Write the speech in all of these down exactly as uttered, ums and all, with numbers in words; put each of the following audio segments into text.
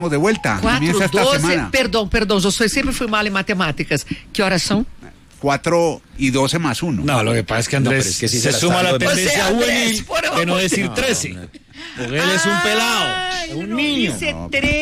de vuelta. Comienza esta semana. Perdón, perdón, yo soy, siempre fui mal en matemáticas. ¿Qué horas son? cuatro y doce más uno. No, lo que pasa es que Andrés no, es que si se, se suma la tendencia juvenil de no decir no, trece. No, no. Porque él es un pelado, es un no niño. Dice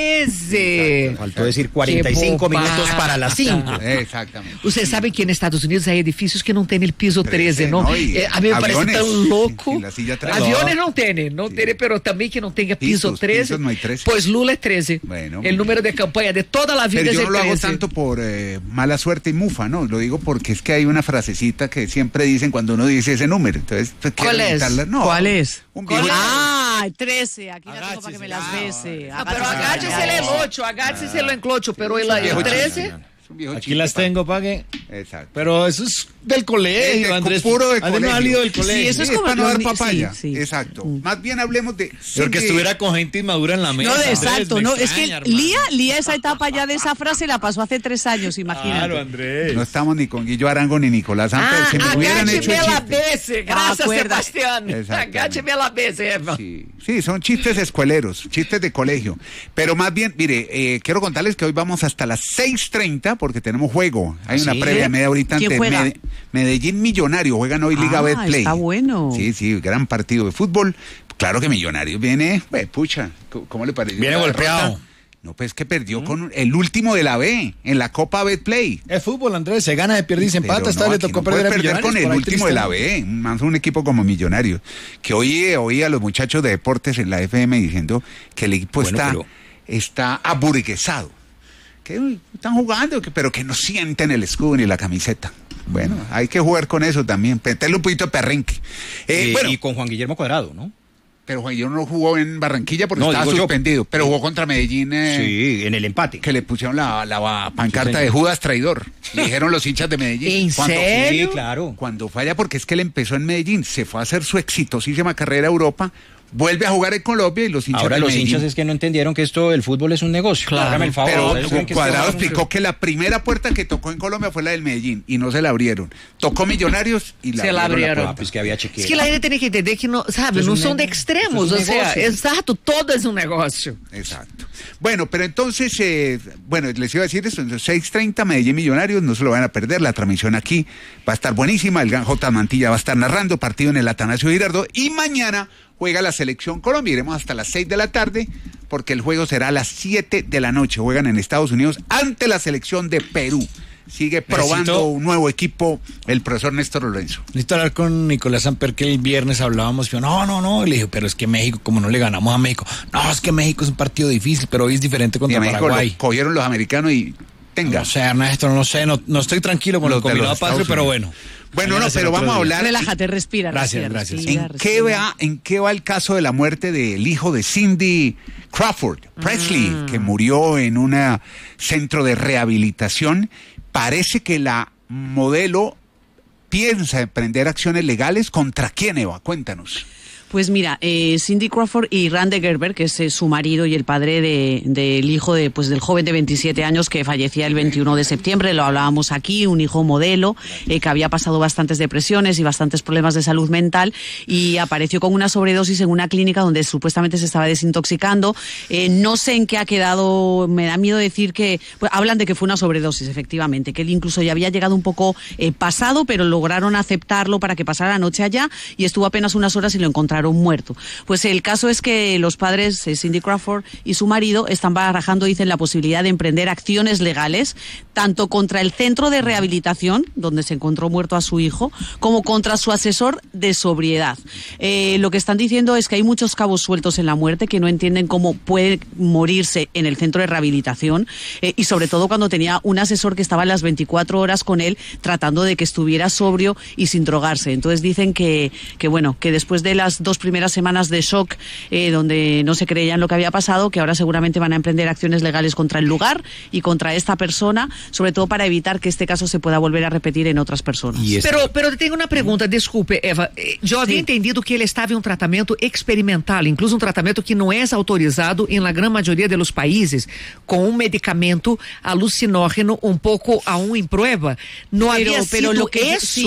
trece. Faltó decir cuarenta y cinco minutos para las cinco. Exactamente. Ustedes saben que en Estados Unidos hay edificios que no tienen el piso trece, ¿no? no y, eh, a mí me aviones, parece tan loco. Y la silla Aviones no tienen, no sí. tienen, pero también que no tenga piso pisos, trece. Pisos no hay trece. Pues Lula es trece. Bueno, el número de campaña de toda la vida pero es yo el no lo trece. hago tanto por eh, mala suerte y mufa, ¿no? Lo digo porque es que hay una frasecita que siempre dicen cuando uno dice ese número. Entonces, pues, ¿cuál es? No, ¿Cuál es? Un viejo. Ah, trece. Aquí la tengo para que me las bese. No, pero agáchese el ocho, agáchese el enclocho, pero el, el trece. Aquí las tengo, pague. Exacto. Pero eso es del colegio, es de, Andrés. Puro de Andrés colegio. No ha salido del colegio. Sí, eso es, es como para no dar ni- papaya. sí, sí. Exacto. Mm. Más bien hablemos de. Pero que estuviera con gente inmadura en la mesa. No, de Andrés, exacto, me no, es que extraña, hermano. Lía, Lía esa etapa ya de esa frase la pasó hace tres años, imagínate. Claro, Andrés. No estamos ni con Guillo Arango ni Nicolás Samper. Ah, Si me hubieran hecho el agácheme la chiste. bese, gracias Acuérdate. Sebastián. Exactamente. Agácheme la bese, Eva. Sí, sí, son chistes escueleros, chistes de colegio. Pero más bien, mire, eh, quiero contarles que hoy vamos hasta las seis treinta porque tenemos juego. Hay una ¿Sí? previa media horita ¿Quién ante juega? Med- Medellín Millonario. Juegan hoy Liga Ah, Betplay. está bueno. Sí, sí, gran partido de fútbol. Claro que Millonarios viene, pues, pucha, ¿cómo le parece? Viene La golpeado. derrota. No, pues que perdió con el último de la B en la Copa Betplay. Es fútbol, Andrés. Se gana, se pierde y se empata. Pero Esta no, le aquí tocó no perder puede a perder Millonarios. con el por ahí último de la triste. B, más un equipo como Millonarios. Que hoy eh, oí a los muchachos de deportes en la F M diciendo que el equipo Bueno, está, pero- está aburguesado. Que uy, están jugando, que, pero que no sienten el escudo ni la camiseta. Bueno, hay que jugar con eso también, meterle un poquito de perrenque. Eh, Eh, bueno, y con Juan Guillermo Cuadrado, ¿no? pero Juan Guillermo no jugó en Barranquilla porque No, estaba digo yo. suspendido, pero jugó contra Medellín. Eh, Sí, en el empate. Que le pusieron la, la pancarta Sí, señor. de Judas traidor. Le dijeron los hinchas de Medellín. ¿En Cuando- serio? Sí, claro. Cuando falla, porque es que él empezó en Medellín, se fue a hacer su exitosísima carrera a Europa, vuelve a jugar en Colombia y los hinchas Ahora de los Medellín. hinchas es que no entendieron que esto, el fútbol es un negocio. Claro. Hágame el favor. Pero Ellos creen que esto Cuadrado es un- explicó que la primera puerta que tocó en Colombia fue la del Medellín y no se la abrieron. Tocó Millonarios y la Se la abrieron. abrieron. la Ah, puerta. pues que había chequeo. Es que la gente tiene que entender que no, sabe, Es no un son de nego- extremos, es o un sea, negocio. exacto, todo es un negocio. Exacto. Bueno, pero entonces, eh, bueno, les iba a decir esto, entonces seis treinta Medellín Millonarios, no se lo van a perder, la transmisión aquí va a estar buenísima, el gran J. Mantilla va a estar narrando, partido en el Atanasio Girardot, y mañana juega la Selección Colombia, iremos hasta las seis de la tarde, porque el juego será a las siete de la noche, juegan en Estados Unidos ante la Selección de Perú. Sigue probando Necesito- un nuevo equipo el profesor Néstor Lorenzo. Necesito hablar con Nicolás Samper, que el viernes hablábamos. Yo, no, no, no. Y le dije, pero es que México, como no le ganamos a México. No, es que México es un partido difícil, pero hoy es diferente Y contra a México Paraguay. lo cogieron los americanos y tenga. No sé, Ernesto, no sé. No, no estoy tranquilo con Los el de combinado los patrio, Estados pero Unidos. bueno. Bueno, Mañana no, será pero otro vamos a día. hablar. Relájate, respira. Gracias, respira, gracias. respira, ¿En qué, respira. va, ¿En qué va el caso de la muerte del hijo de Cindy Crawford, Presley, Mm. que murió en un centro de rehabilitación? Parece que la modelo piensa emprender acciones legales. ¿Contra quién, Eva? Cuéntanos. Pues mira, eh, Cindy Crawford y Randy Gerber, que es eh, su marido y el padre de, del hijo de, pues, del joven de veintisiete años que fallecía el veintiuno de septiembre, lo hablábamos aquí, un hijo modelo eh, que había pasado bastantes depresiones y bastantes problemas de salud mental y apareció con una sobredosis en una clínica donde supuestamente se estaba desintoxicando. Eh, no sé en qué ha quedado, me da miedo decir que, pues, hablan de que fue una sobredosis, efectivamente, que él incluso ya había llegado un poco eh, pasado, pero lograron aceptarlo para que pasara la noche allá y estuvo apenas unas horas y lo encontraron muerto. Pues el caso es que los padres, eh, Cindy Crawford y su marido, están barajando, dicen, la posibilidad de emprender acciones legales, tanto contra el centro de rehabilitación, donde se encontró muerto a su hijo, como contra su asesor de sobriedad. Eh, lo que están diciendo es que hay muchos cabos sueltos en la muerte, que no entienden cómo puede morirse en el centro de rehabilitación, eh, y sobre todo cuando tenía un asesor que estaba las veinticuatro horas con él, tratando de que estuviera sobrio y sin drogarse. Entonces dicen que, que bueno, que después de las dos primeras semanas de shock, eh, donde no se creían lo que había pasado, que ahora seguramente van a emprender acciones legales contra el lugar y contra esta persona, sobre todo para evitar que este caso se pueda volver a repetir en otras personas. Y esto- Pero, pero tengo una pregunta, desculpe, Eva. Eh, Yo había Sí. entendido que ele estava em um tratamento experimental, incluso um tratamento que não é autorizado em la gran maioria de los países, com um medicamento alucinógeno um pouco aún em prueba. Não Pero, havia pero sido lo que eso. sí,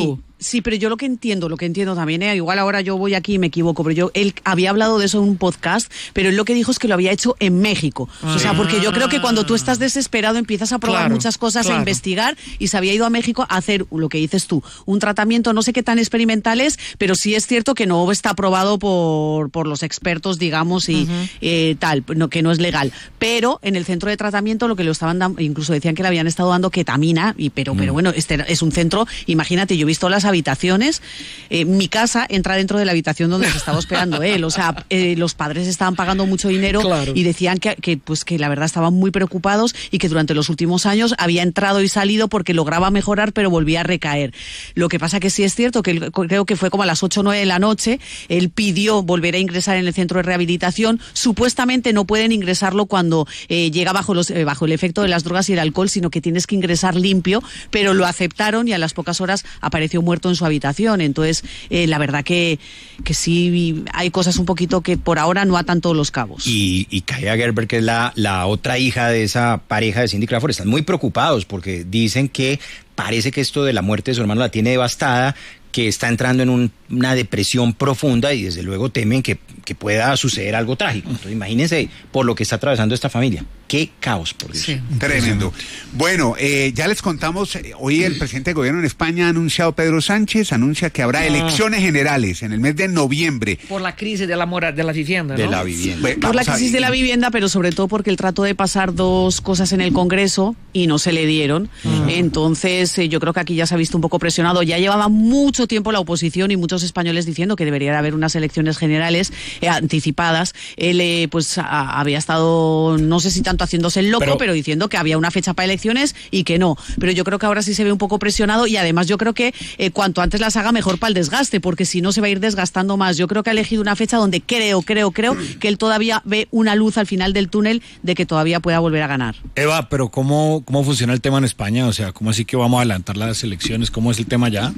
Sí, pero yo lo que entiendo, lo que entiendo también, ¿eh? Igual ahora yo voy aquí y me equivoco, pero yo, él había hablado de eso en un podcast, pero él lo que dijo es que lo había hecho en México. Ah. O sea, porque yo creo que cuando tú estás desesperado empiezas a probar claro, muchas cosas, claro. a investigar, y se había ido a México a hacer lo que dices tú, un tratamiento, no sé qué tan experimental es, pero sí es cierto que no está aprobado por, por los expertos, digamos, y uh-huh. eh, tal, no, que no es legal. Pero en el centro de tratamiento lo que lo estaban dando, incluso decían que le habían estado dando ketamina, y pero, uh-huh. pero bueno, este es un centro, imagínate, yo he visto las habitaciones, eh, mi casa entra dentro de la habitación donde se estaba hospedando él, o sea, eh, los padres estaban pagando mucho dinero claro. y decían que, que, pues, que la verdad estaban muy preocupados y que durante los últimos años había entrado y salido porque lograba mejorar pero volvía a recaer. Lo que pasa que sí es cierto que él, creo que fue como a las ocho o nueve de la noche, él pidió volver a ingresar en el centro de rehabilitación, supuestamente no pueden ingresarlo cuando eh, llega bajo, los, eh, bajo el efecto de las drogas y el alcohol, sino que tienes que ingresar limpio, pero lo aceptaron y a las pocas horas apareció muerto en su habitación. Entonces, eh, la verdad que, que sí hay cosas un poquito que por ahora no atan todos los cabos. Y, y Kaia Gerber, que es la, la otra hija de esa pareja de Cindy Crawford, están muy preocupados porque dicen que parece que esto de la muerte de su hermano la tiene devastada, que está entrando en un, una depresión profunda y desde luego temen que, que pueda suceder algo trágico. Entonces imagínense por lo que está atravesando esta familia. Qué caos, por Dios. Sí. Tremendo. Bueno, eh, ya les contamos, eh, hoy el presidente de gobierno en España ha anunciado, Pedro Sánchez, anuncia que habrá ah. elecciones generales en el mes de noviembre. Por la crisis de la, mora, de la vivienda, ¿no? De la vivienda. Bueno, por la crisis a... de la vivienda, pero sobre todo porque él trató de pasar dos cosas en el Congreso y no se le dieron. Uh-huh. Entonces, eh, yo creo que aquí ya se ha visto un poco presionado. Ya llevaba mucho tiempo la oposición y muchos españoles diciendo que debería de haber unas elecciones generales eh, anticipadas. Él, eh, pues, a, había estado, no sé si tanto haciéndose el loco, pero, pero diciendo que había una fecha para elecciones y que no. Pero yo creo que ahora sí se ve un poco presionado y además yo creo que eh, cuanto antes las haga mejor para el desgaste, porque si no se va a ir desgastando más. Yo creo que ha elegido una fecha donde creo, creo, creo que él todavía ve una luz al final del túnel de que todavía pueda volver a ganar. Eva, pero ¿cómo, cómo funciona el tema en España? O sea, ¿cómo así que vamos a adelantar las elecciones? ¿Cómo es el tema ya?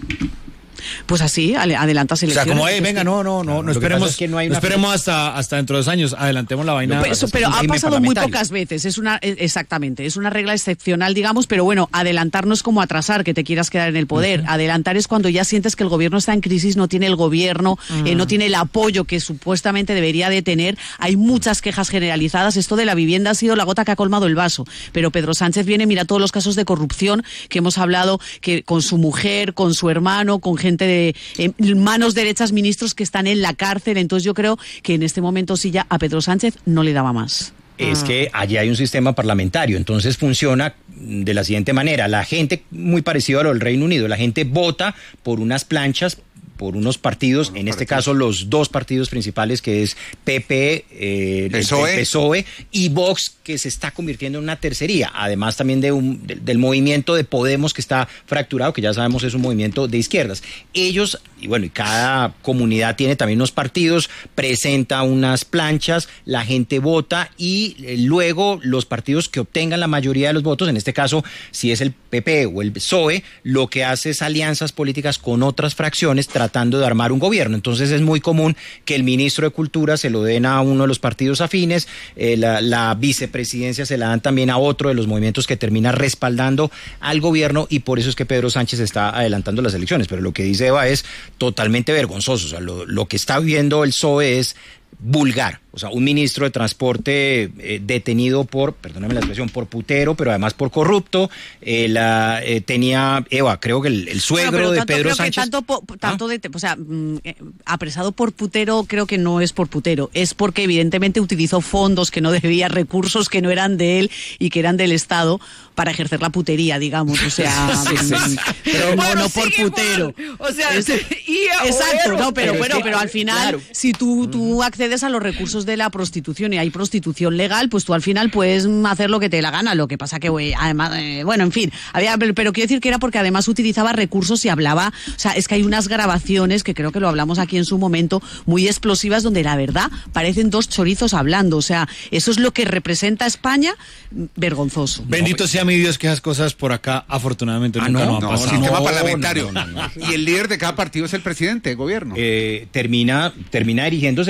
Pues así, adelantas elecciones. O sea, como, hey, venga, no, no, no, no esperemos, es que no, hay no esperemos hasta, hasta dentro de dos años, adelantemos la vaina. Pero, pero ha pasado muy pocas veces, es una, exactamente, es una regla excepcional, digamos, pero bueno, adelantar no es como atrasar, que te quieras quedar en el poder. Uh-huh. Adelantar es cuando ya sientes que el gobierno está en crisis, no tiene el gobierno, uh-huh. eh, no tiene el apoyo que supuestamente debería de tener. Hay muchas quejas generalizadas, esto de la vivienda ha sido la gota que ha colmado el vaso, pero Pedro Sánchez viene, mira todos los casos de corrupción que hemos hablado, que con su mujer, con su hermano, con gente de eh, manos derechas, ministros que están en la cárcel. Entonces yo creo que en este momento sí ya a Pedro Sánchez no le daba más. Es ah. que allí hay un sistema parlamentario, entonces funciona de la siguiente manera. La gente, muy parecido a lo del Reino Unido, la gente vota por unas planchas, por unos partidos, en este caso los dos partidos principales, que es P P, eh, P S O E. P S O E y Vox, que se está convirtiendo en una tercería, además también de un, de, del movimiento de Podemos, que está fracturado, que ya sabemos es un movimiento de izquierdas. Ellos, y bueno, y cada comunidad tiene también unos partidos, presenta unas planchas, la gente vota y eh, luego los partidos que obtengan la mayoría de los votos, en este caso, si es el P P o el P S O E, lo que hace es alianzas políticas con otras fracciones, tratando de armar un gobierno. Entonces es muy común que el ministro de Cultura se lo den a uno de los partidos afines, eh, la, la vicepresidencia se la dan también a otro de los movimientos que termina respaldando al gobierno, y por eso es que Pedro Sánchez está adelantando las elecciones. Pero lo que dice Eva es totalmente vergonzoso. O sea, lo, lo que está viendo el P S O E es vulgar. O sea, un ministro de transporte eh, detenido por, perdóname la expresión, por putero, pero además por corrupto. Eh, la, eh, tenía, Eva, creo que el, el suegro bueno, de tanto, Pedro creo Sánchez. Que tanto, po, tanto ¿Ah? de, o sea, mm, eh, apresado por putero, creo que no es por putero, es porque evidentemente utilizó fondos que no debía, recursos que no eran de él y que eran del Estado para ejercer la putería, digamos. O sea, sí, sí, sí. pero bueno, no, no por putero. Por, o sea, es, exacto, no, pero, pero bueno, pero al final, claro. si tú, tú accedes a los recursos de la prostitución y hay prostitución legal, pues tú al final puedes hacer lo que te dé la gana. Lo que pasa que, wey, además, eh, bueno, en fin, había, pero, pero quiero decir que era porque además utilizaba recursos y hablaba, o sea, es que hay unas grabaciones que creo que lo hablamos aquí en su momento, muy explosivas, donde la verdad parecen dos chorizos hablando. O sea, eso es lo que representa España, vergonzoso. Bendito sea mi Dios que esas cosas por acá afortunadamente ah, nunca no, no han no, pasado. Sistema no, parlamentario. No, no, no, no. Y el líder de cada partido es el presidente de gobierno. Eh, termina, termina erigiéndose como el jefe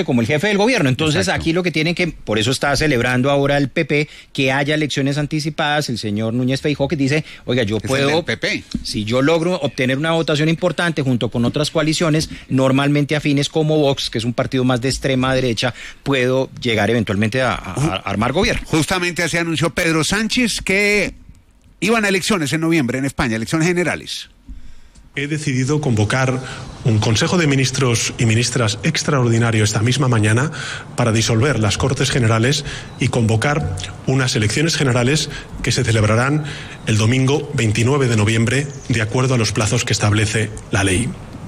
jefe del gobierno. Entonces Exacto. aquí lo que tienen que, por eso está celebrando ahora el P P, que haya elecciones anticipadas, el señor Núñez Feijóo que dice, oiga, yo Es el puedo, del P P. si yo logro obtener una votación importante junto con otras coaliciones, normalmente afines como Vox, que es un partido más de extrema derecha, puedo llegar eventualmente a, a, a armar gobierno. Justamente así anunció Pedro Sánchez que iban a elecciones en noviembre en España, elecciones generales. He decidido convocar un Consejo de Ministros y Ministras extraordinario esta misma mañana para disolver las Cortes Generales y convocar unas elecciones generales que se celebrarán el domingo veintinueve de noviembre, de acuerdo a los plazos que establece la ley.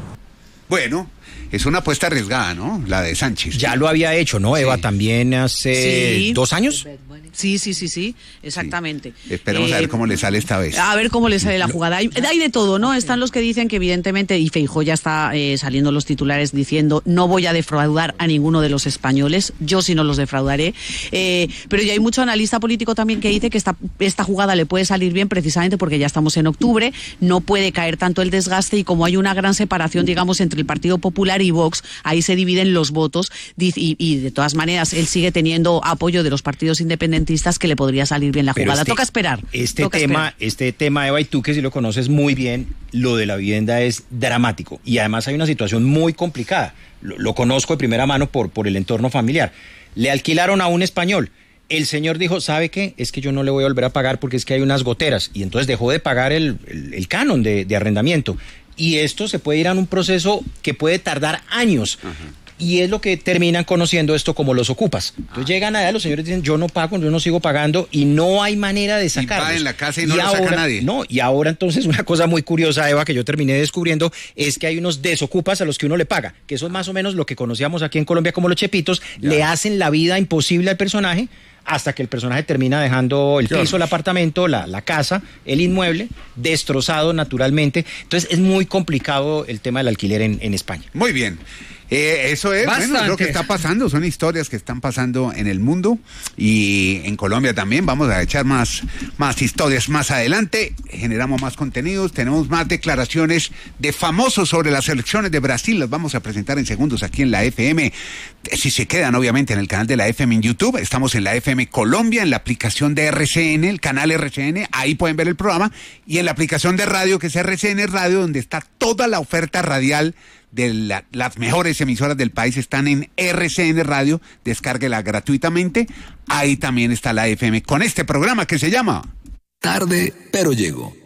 Bueno, es una apuesta arriesgada, ¿no? La de Sánchez. Ya lo había hecho, ¿no, Eva? Sí. También hace Sí. dos años. Sí, sí, sí, sí, exactamente. Sí. Esperemos a ver cómo le sale esta vez. A ver cómo le sale la jugada. Hay, hay de todo, ¿no? Están los que dicen que evidentemente, y Feijóo ya está eh, saliendo los titulares diciendo, no voy a defraudar a ninguno de los españoles, yo sí no los defraudaré. Eh, pero ya hay mucho analista político también que dice que esta, esta jugada le puede salir bien precisamente porque ya estamos en octubre, no puede caer tanto el desgaste y como hay una gran separación, digamos, entre el Partido Popular y Vox, ahí se dividen los votos y, y, y de todas maneras él sigue teniendo apoyo de los partidos independentistas que le podría salir bien la Pero jugada. este- Toca esperar. Este toca tema, esperar. este tema, Eva, y tú que si lo conoces muy bien, lo de la vivienda es dramático. Y además hay una situación muy complicada. Lo, lo conozco de primera mano por, por el entorno familiar. Le alquilaron a un español. El señor dijo, ¿sabe qué? Es que yo no le voy a volver a pagar porque es que hay unas goteras. Y entonces dejó de pagar el, el, el canon de, de arrendamiento. Y esto se puede ir a un proceso que puede tardar años. Ajá. Y es lo que terminan conociendo esto como los ocupas. Entonces ah. llegan allá, los señores dicen, yo no pago, yo no sigo pagando, y no hay manera de sacarlos. Y va en la casa y no y lo ahora, saca nadie. No, y ahora entonces una cosa muy curiosa, Eva, que yo terminé descubriendo, es que hay unos desocupas a los que uno le paga, que son más o menos lo que conocíamos aquí en Colombia como los chepitos, ya. Le hacen la vida imposible al personaje, hasta que el personaje termina dejando el piso, el apartamento, la, la casa, el inmueble, destrozado naturalmente. Entonces es muy complicado el tema del alquiler en, en España. Muy bien. Eh, eso es, Bastante. bueno, es lo que está pasando, son historias que están pasando en el mundo y en Colombia también. Vamos a echar más, más historias más adelante, generamos más contenidos, tenemos más declaraciones de famosos sobre las elecciones de Brasil, las vamos a presentar en segundos aquí en la F M, si se quedan obviamente en el canal de la F M en YouTube, estamos en la F M Colombia, en la aplicación de R C N, el canal R C N, ahí pueden ver el programa, y en la aplicación de radio que es R C N Radio, donde está toda la oferta radial de la, las mejores emisoras del país están en R C N Radio, descárguela gratuitamente, ahí también está la F M con este programa que se llama Tarde, pero llego.